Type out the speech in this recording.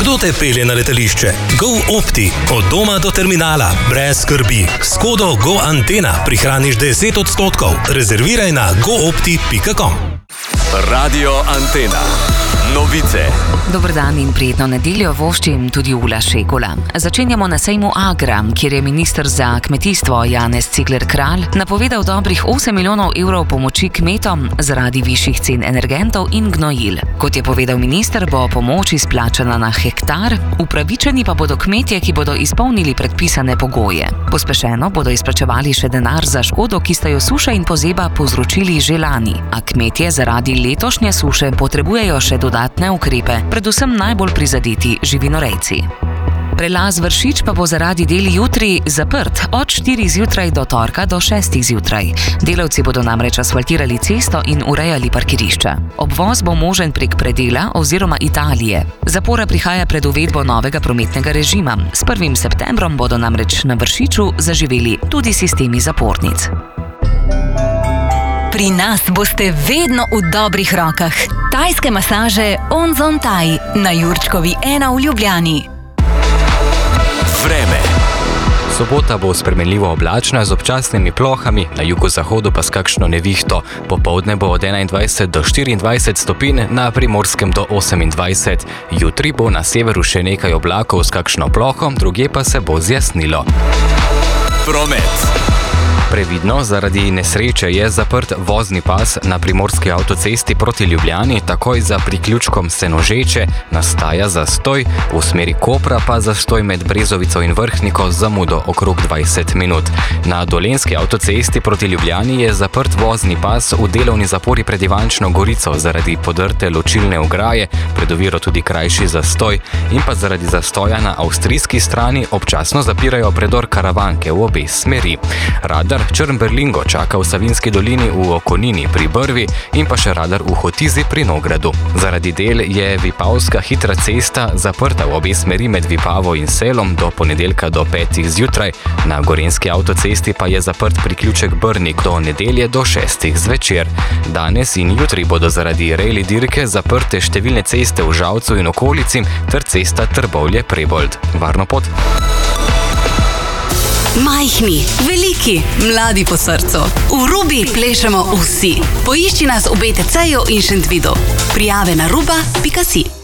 Kdo te pelje na letališče? GoOpti. Od doma do terminala. Brez skrbi. S kodo GoAntena prihraniš 10%. Rezerviraj na goopti.com. Radio Antena. Novice. Dober dan in prijetno nedeljo voščim tudi Ula Šegula. Začenjamo na sejmu Agra, kjer je minister za kmetijstvo Janez Cigler Kralj napovedal dobrih 8 milijonov evrov pomoči kmetom zaradi višjih cen energentov in gnojil. Kot je povedal minister, bo pomoč izplačana na hektar, upravičeni pa bodo kmetje, ki bodo izpolnili predpisane pogoje. Pospešeno bodo izplačevali še denar za škodo, ki sta jo suša in pozeba povzročili že lani, a kmetje zaradi letošnje suše potrebujejo še dodatne ukrepe, predvsem najbolj prizadeti živinorejci. Prelaz Vršič pa bo zaradi del jutri zaprt od 4 zjutraj do torka do 6 zjutraj. Delavci bodo namreč asfaltirali cesto in urejali parkirišča. Obvoz bo možen prek predela oziroma Italije. Zapora prihaja pred uvedbo novega prometnega režima. S 1. septembrom bodo namreč na Vršiču zaživeli tudi sistemi zapornic. Pri nas boste vedno v dobrih rokah. Tajske masaže Onzon Thai na Jurčkovi 1 v Ljubljani. Vreme. Sobota bo spremenljivo oblačna z občasnimi plohami, na jugozahodu pa s kakšno nevihto. Popoldne bo od 21 do 24 stopinj, na Primorskem do 28. Jutri bo na severu še nekaj oblakov s kakšno ploho, drugje pa se bo zjasnilo. Promet. Previdno, zaradi nesreče je zaprt vozni pas na primorski avtocesti proti Ljubljani, takoj za priključkom Senožeče nastaja zastoj, v smeri Kopra pa zastoj med Brezovico in Vrhniko z zamudo okrog 20 minut. Na dolenjski avtocesti proti Ljubljani je zaprt vozni pas v delovni zapori pred Ivančno Gorico zaradi podrte ločilne ograje, pred oviro tudi krajši zastoj in pa zaradi zastoja na avstrijski strani občasno zapirajo predor Karavanke v obe smeri. Radar Črn-Berlingo čaka v Savinjski dolini v Okonini pri Brvi in pa še radar v Hotizi pri Nogradu. Zaradi del je Vipavska hitra cesta zaprta v obe smeri med Vipavo in Selom do ponedeljka do 5 zjutraj. Na gorenjski avtocesti pa je zaprt priključek Brnik do nedelje do 6 zvečer. Danes in jutri bodo zaradi rejli dirke zaprte številne ceste v Žalcu in okolici ter cesta Trbovlje-Prebold. Varno pot! Majhni, veliki, mladi po srcu. V Rubi plešemo vsi. Poišči nas v BTC-ju in Šentvidu. Prijave na ruba.si.